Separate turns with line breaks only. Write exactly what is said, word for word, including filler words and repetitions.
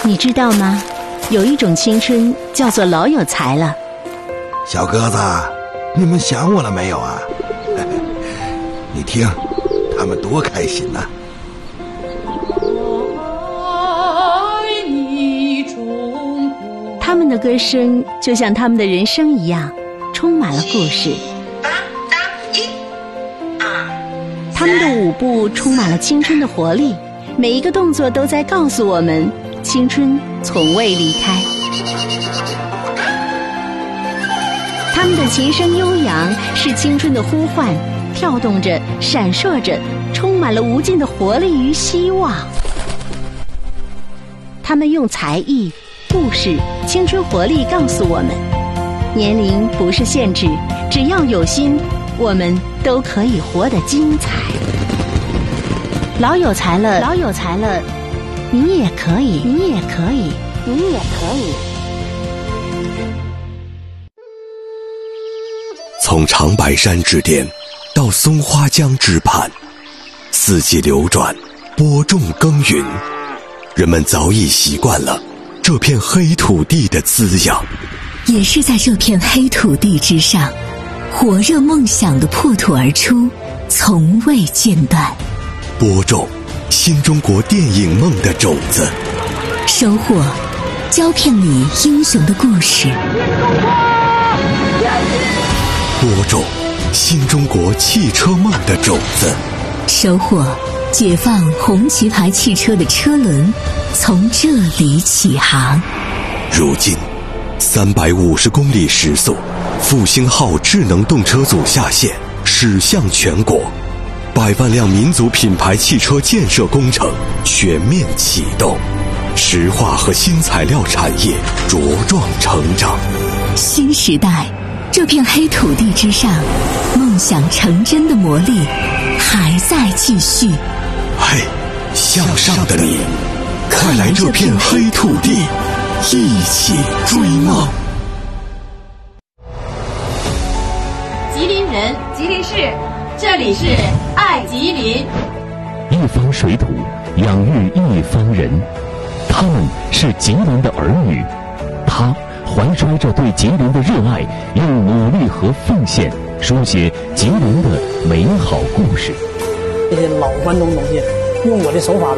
你知道吗？有一种青春叫做老有才了。
小鸽子，你们想我了没有啊？你听，他们多开心呐、啊！
他们的歌声就像他们的人生一样，充满了故事。他们的舞步充满了青春的活力，每一个动作都在告诉我们，青春从未离开。他们的琴声悠扬，是青春的呼唤，跳动着，闪烁着，充满了无尽的活力与希望。他们用才艺、故事、青春活力告诉我们，年龄不是限制，只要有心，我们都可以活得精彩。老有才了，老有才了，你也可以，你也可以，你也可以。
从长白山之巅到松花江之畔，四季流转，播种耕耘，人们早已习惯了这片黑土地的滋养。
也是在这片黑土地之上，火热梦想的破土而出，从未间断。
播种新中国电影梦的种子，
收获胶片里英雄的故事。
播种新中国汽车梦的种子，
收获解放红旗牌汽车的车轮从这里起航。
如今三百五十公里时速，复兴号智能动车组下线，驶向全国，百万辆民族品牌汽车建设工程全面启动，石化和新材料产业茁壮成长。
新时代，这片黑土地之上，梦想成真的魔力还在继续。
嘿，向上的你，快来这片黑土地，一起追梦。
吉林人，吉林市，这里是爱吉林。
一方水土养育一方人，他们是吉林的儿女，他怀揣着对吉林的热爱，用努力和奉献书写吉林的美好故事。
这些老关东东西，用我的手法